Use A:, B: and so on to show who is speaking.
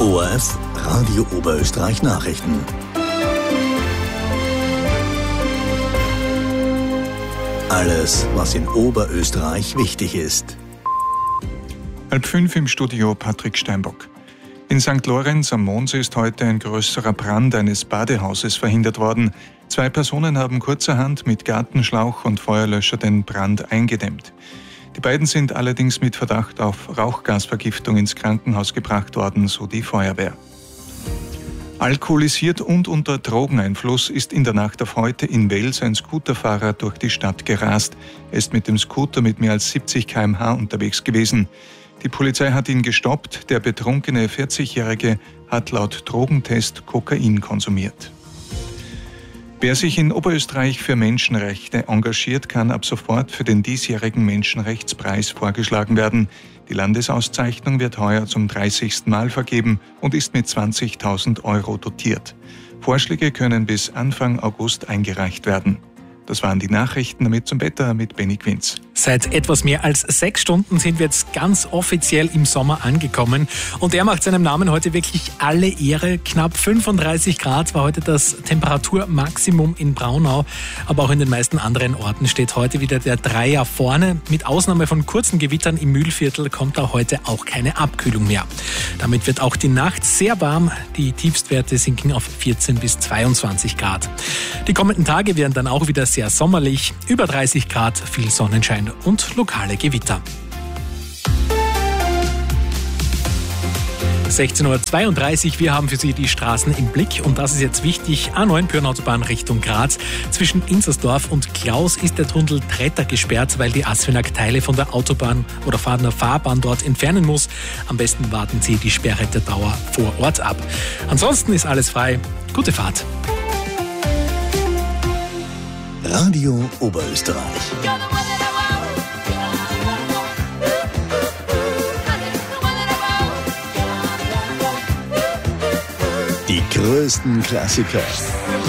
A: ORF Radio Oberösterreich Nachrichten. Alles, was in Oberösterreich wichtig ist.
B: 4:30 im Studio Patrick Steinbock. In St. Lorenz am Mondsee ist heute ein größerer Brand eines Badehauses verhindert worden. 2 Personen haben kurzerhand mit Gartenschlauch und Feuerlöscher den Brand eingedämmt. Die beiden sind allerdings mit Verdacht auf Rauchgasvergiftung ins Krankenhaus gebracht worden, so die Feuerwehr. Alkoholisiert und unter Drogeneinfluss ist in der Nacht auf heute in Wels ein Scooterfahrer durch die Stadt gerast. Er ist mit dem Scooter mit mehr als 70 km/h unterwegs gewesen. Die Polizei hat ihn gestoppt. Der betrunkene 40-Jährige hat laut Drogentest Kokain konsumiert. Wer sich in Oberösterreich für Menschenrechte engagiert, kann ab sofort für den diesjährigen Menschenrechtspreis vorgeschlagen werden. Die Landesauszeichnung wird heuer zum 30. Mal vergeben und ist mit 20.000 € dotiert. Vorschläge können bis Anfang August eingereicht werden. Das waren die Nachrichten, damit zum Wetter mit Benny Quinz.
C: Seit etwas mehr als 6 Stunden sind wir jetzt ganz offiziell im Sommer angekommen. Und er macht seinem Namen heute wirklich alle Ehre. Knapp 35 Grad war heute das Temperaturmaximum in Braunau. Aber auch in den meisten anderen Orten steht heute wieder der Dreier vorne. Mit Ausnahme von kurzen Gewittern im Mühlviertel kommt da heute auch keine Abkühlung mehr. Damit wird auch die Nacht sehr warm. Die Tiefstwerte sinken auf 14 bis 22 Grad. Die kommenden Tage werden dann auch wieder sehr sommerlich. Über 30 Grad, viel Sonnenschein und lokale Gewitter. 16:32 Uhr, wir haben für Sie die Straßen im Blick und das ist jetzt wichtig. A9 Pyrnautobahn Richtung Graz. Zwischen Inzersdorf und Klaus ist der Tunnel Tretter gesperrt, weil die Asfinag Teile von der Autobahn oder von der Fahrbahn dort entfernen muss. Am besten warten Sie die Sperre der Dauer vor Ort ab. Ansonsten ist alles frei. Gute Fahrt.
A: Radio Oberösterreich. Die größten Klassiker.